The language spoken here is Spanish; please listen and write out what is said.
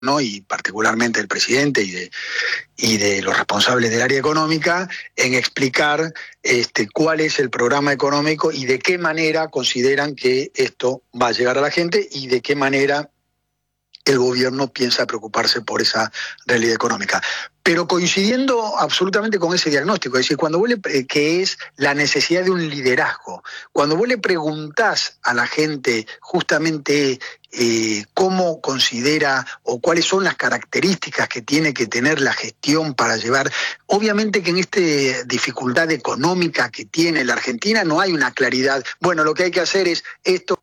¿no? Y particularmente el presidente y de los responsables del área económica, en explicar cuál es el programa económico y de qué manera consideran que esto va a llegar a la gente y de qué manera el gobierno piensa preocuparse por esa realidad económica. Pero coincidiendo absolutamente con ese diagnóstico, es decir, que es la necesidad de un liderazgo. Cuando vos le preguntás a la gente justamente cómo considera o cuáles son las características que tiene que tener la gestión para llevar, obviamente que en esta dificultad económica que tiene la Argentina no hay una claridad, bueno, lo que hay que hacer es esto.